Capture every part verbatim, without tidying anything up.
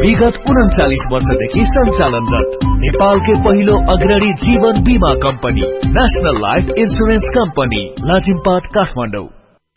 विगत उन्चालीस वर्षदेखि सञ्चालनरत नेपालकै पहिलो अग्रणी जीवन बीमा company national life insurance company Lazimpat Kathmandu.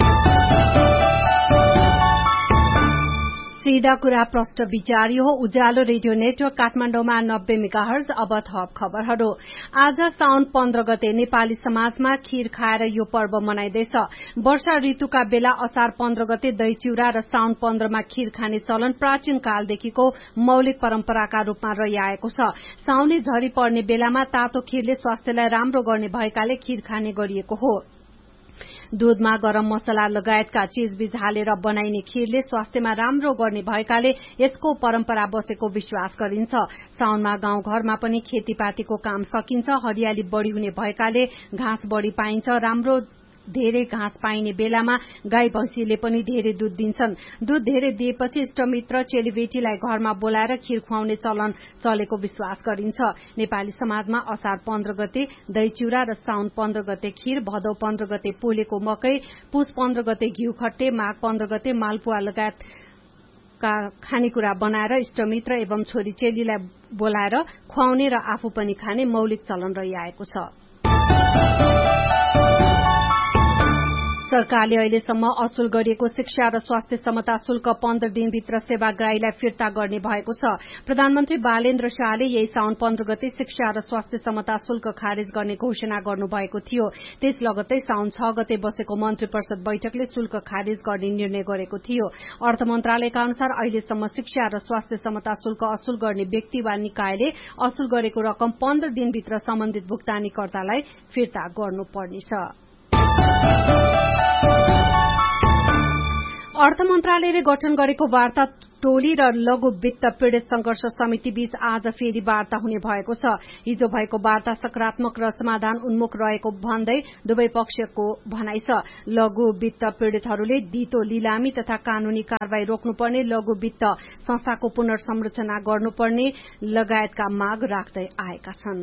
सीधा कुरा प्रष्ट विचारियो हो उज्यालो रेडियो नेटवर्क काठमाडौँमा नब्बे मेगाहर्ज। अब थप खबरहरू। आज साउन पन्ध्र गते नेपाली समाजमा खीर खाएर यो पर्व मनाइँदैछ। वर्षा ऋतुका बेला असार पन्ध्र गते दही चिउरा र साउन पन्ध्रमा खीर खाने चलन प्राचीन कालदेखिको मौलिक परम्पराका रूपमा रहिआएको छ। साउने झरी पर्ने बेलामा तातो खीरले स्वास्थ्यलाई राम्रो गर्ने भएकाले खीर खाने गरिएको हो। दूधमा गरम मसला लगायतका चीजबीज हालेर बनाइने खीरले स्वास्थ्यमा राम्रो गर्ने भएकाले यसको परम्परा बसेको विश्वास गरिन्छ। साउनमा गाउँघरमा पनि खेतीपातीको काम सकिन्छ। हरियाली बढ़ी हुने भएकाले घाँस बढ़ी पाइन्छ। राम्रो धेरै घाँस पाइने बेलामा गाई भैंसीले पनि धेरै दूध दिन्छन्। दूध धेरै दिएपछि इष्टमित्र चेलीबेटीलाई घरमा बोलाएर खीर खुवाउने चलन चलेको विश्वास गरिन्छ। नेपाली समाजमा असार पन्ध्र गते दही चिउरा र साउन पन्ध्र गते खीर, भदौ पन्ध्र गते पोलेको मकै, पुष पन्ध्र गते घिउ खट्टे, माघ पन्ध्र गते मालपुवा लगायत का खानेकुरा बनाएर इष्टमित्र एवं छोरी चेलीलाई बोलाएर खुवाउने र आफू पनि खाने मौलिक चलन रहिआएको छ। सरकारले अहिलेसम्म असुल गरिएको शिक्षा र स्वास्थ्य समता शुल्क पन्ध्र दिनभित्र सेवाग्राहीलाई फिर्ता गर्ने भएको छ। प्रधानमन्त्री बालेन्द्र शाहले यही साउन पन्ध्र गते शिक्षा र स्वास्थ्य समता शुल्क खारेज गर्ने घोषणा गर्नुभएको थियो। त्यस लगत्तै साउन छ गते बसेको मन्त्री परिषद बैठकले शुल्क खारेज गर्ने निर्णय गरेको थियो। अर्थ मन्त्रालयका अनुसार अहिलेसम्म शिक्षा र स्वास्थ्य समता शुल्क असुल गर्ने व्यक्ति वा निकायले असुल गरेको रकम पन्ध्र दिनभित्र सम्बन्धित भुक्तानीकर्तालाई फिर्ता गर्नुपर्नेछ। अर्थ मन्त्रालयले गठन गरेको वार्ता टोली र लघु वित्त पीड़ित संघर्ष समिति बीच आज फेरि वार्ता हुने भएको छ। हिजो भएको वार्ता सकारात्मक र समाधान उन्मुख रहेको भन्दै दुवै पक्षको भनाइ छ। लघु वित्त पीड़ितहरूले दितो लिलामी तथा कानूनी कारवाही रोक्नुपर्ने, लघु वित्त संस्थाको पुनर्संरचना गर्नुपर्ने लगायतका माग राख्दै आएका छन्।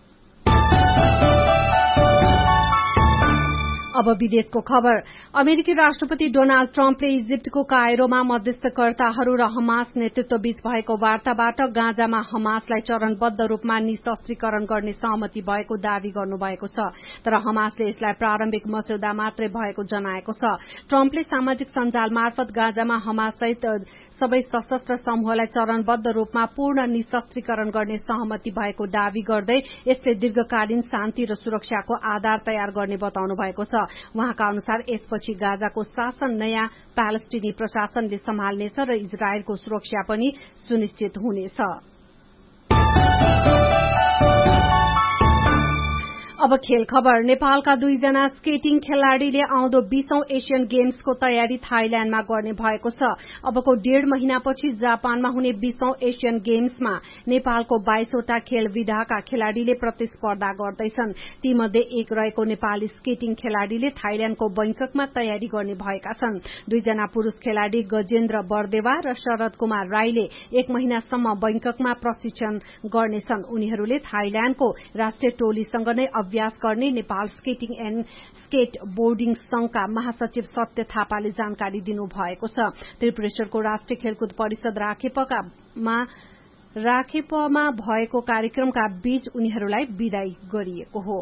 अब विदेशको खबर। अमेरिकी राष्ट्रपति डोनाल्ड ट्रम्पले इजिप्टको कायरोमा मध्यस्थकर्ताहरू र हमास नेतृत्व बीच भएको वार्ताबाट गाजामा हमासलाई चरणबद्ध रूपमा निशस्त्रीकरण गर्ने सहमति भएको दावी गर्नुभएको छ। तर हमासले यसलाई प्रारम्भिक मस्यौदा मात्रै भएको जनाएको छ। ट्रम्पले सामाजिक सञ्जाल मार्फत गाजामा हमास सहित सबै सशस्त्र समूहलाई चरणबद्ध रूपमा पूर्ण निशस्त्रीकरण गर्ने सहमति भएको दावी गर्दै यसले दीर्घकालीन शान्ति र सुरक्षाको आधार तयार गर्ने बताउनु भएको छ। उहाँका अनुसार यसपछि गाजाको शासन नयाँ प्यालेस्टिनी प्रशासनले सम्हाल्नेछ र इजरायलको सुरक्षा पनि सुनिश्चित हुनेछ। अब खेल खबर। नेपालका दुईजना स्केटिङ खेलाड़ीले आउँदो बीसौं एशियन गेम्सको तयारी थाइल्याण्डमा गर्ने भएको छ। अबको डेढ़ महिनापछि जापानमा हुने बीसौं एशियन गेम्समा नेपालको बाइसवटा खेल विधाका खेलाड़ीले प्रतिस्पर्धा गर्दैछन्। तीमध्ये एक रहेको नेपाली स्केटिङ खेलाड़ीले थाइल्याण्डको बैंककमा तयारी गर्ने भएका छन्। दुईजना पुरूष खेलाड़ी गजेन्द्र बरदेवा र शरद कुमार राईले एक महिनासम्म बैंककमा प्रशिक्षण गर्नेछन्। उनीहरूले थाइल्याण्डको राष्ट्रिय टोलीसँग नै अभ्यास गर्ने Nepal skating and skate boarding संघका महासचिव सत्य थापाले जानकारी दिनुभएको छ। त्रिपुरेश्वरको राष्ट्रिय खेलकुद परिषद राखेपमा राखेपमा भएको कार्यक्रमका बीच उनीहरूलाई विदाई गरिएको हो।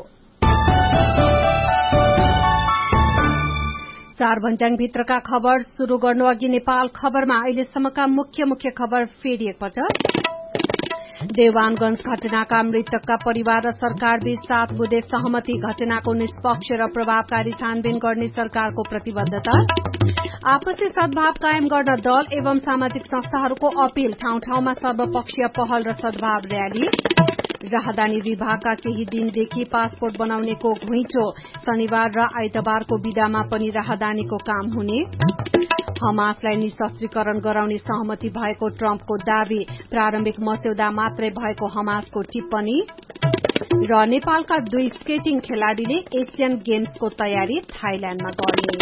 चार भन्ज्याङ भित्रका खबर शुरू गर्नु अघि नेपाल खबरमा अहिलेसम्मका मुख्य मुख्य खबर फेरि एकपटक। देवानगंज घटनाका मृतकका परिवार र सरकार बीच सात बुँदे सहमति, घटनाको निष्पक्ष र प्रभावकारी छानबिन गर्ने सरकारको प्रतिबद्धता। आपसी सद्भाव कायम गर्न दल एवं सामाजिक संस्थाहरूको अपील, ठाउँ ठाउँमा सर्वपक्षीय पहल र सद्भाव र्याली। राहदानी विभागका केही दिनदेखि पासपोर्ट बनाउनेको घुइँचो, शनिबार र आइतबारको बिदामा पनि राहदानीको काम हुने। हमासलाई निशस्त्रीकरण गराउने सहमति भएको ट्रम्पको दावी, प्रारम्भिक मस्यौदा मात्रै भएको हमासको टिप्पणी। र नेपालका दुई स्केटिङ खेलाड़ीले एशियन गेम्सको तयारी थाइल्याण्डमा गर्ने।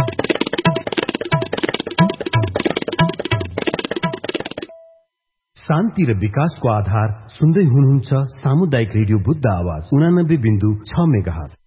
शान्ति र विकासको आधार सुन्दै हुनुहुन्छ सामुदायिक रेडियो बुद्ध आवाज उनानब्बे बिन्दु छ मेगाहर्ज।